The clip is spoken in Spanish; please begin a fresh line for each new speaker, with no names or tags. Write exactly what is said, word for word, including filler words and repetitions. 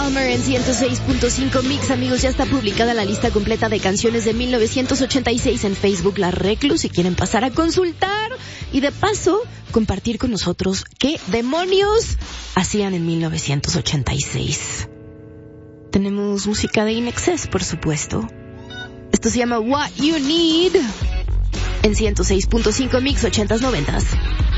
Palmer en ciento seis punto cinco Mix. Amigos, ya está publicada la lista completa de canciones de mil novecientos ochenta y seis en Facebook La Reclu, si quieren pasar a consultar y de paso compartir con nosotros qué demonios hacían en mil novecientos ochenta y seis. Tenemos música de In Excess, por supuesto. Esto se llama What You Need en ciento seis punto cinco Mix, ochentas, noventas.